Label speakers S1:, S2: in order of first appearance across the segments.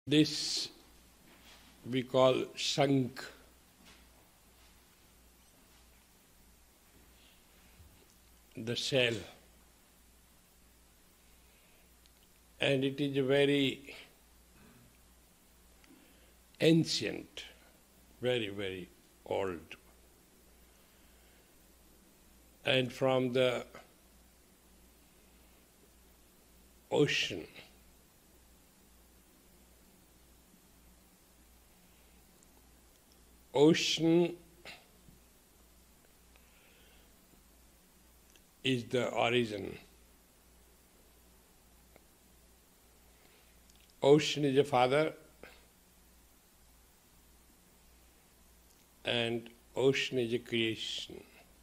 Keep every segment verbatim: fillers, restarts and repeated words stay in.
S1: This we call Shankh. The shell. And it is a very ancient, very, very old. And from the ocean, ocean is the origin. Ocean is a father, and ocean is a creation.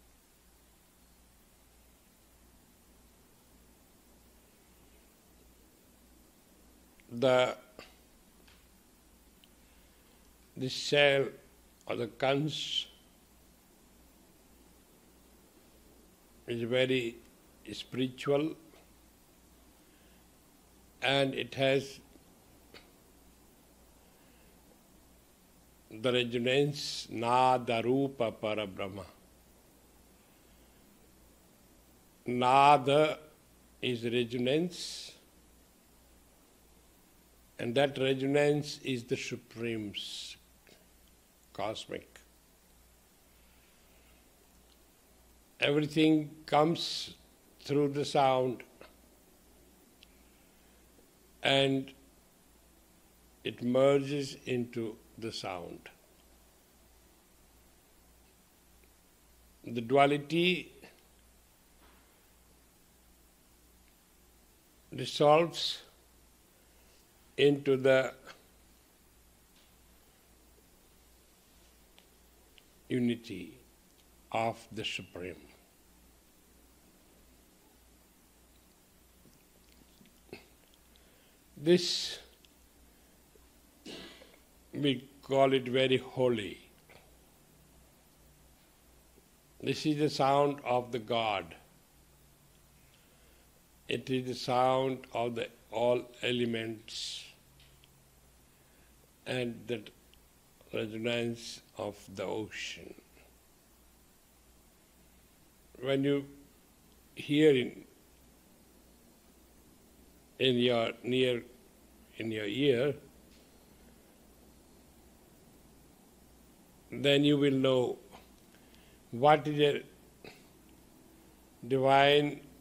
S1: The the shell or the conch is very spiritual, and it has the resonance Nada Rupa Parabrahma. Nada is resonance, and that resonance is the supreme cosmic. Everything comes through the sound, and it merges into the sound. The duality dissolves into the unity of the Supreme. This, we call it very holy. This is the sound of the God. It is the sound of the all elements and the resonance of the ocean. When you hear in, in your near in your ear, then you will know what is a divine